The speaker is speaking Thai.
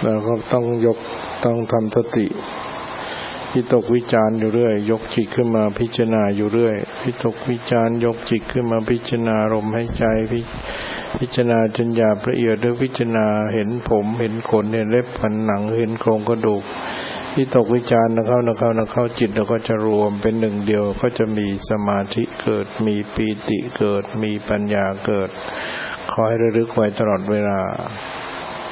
แล้วก็ต้องทำสติวิตกวิจารอยู่เรื่อยยกจิตขึ้นมาพิจารณาอยู่เรื่อยวิตกวิจารยกจิตขึ้นมาพิจารณาลมหายใจพิจารณาจนหยาบละเอียดด้วยพิจารณาเห็นผมเห็นขนเห็นเล็บฝันหนังเห็นโครงกระดูกวิตกวิจารนะเข้าจิตแล้วก็จะรวมเป็นหนึ่งเดียวก็จะมีสมาธิเกิดมีปีติเกิดมีปัญญาเกิดขอให้ระลึกไว้ตลอดเวลา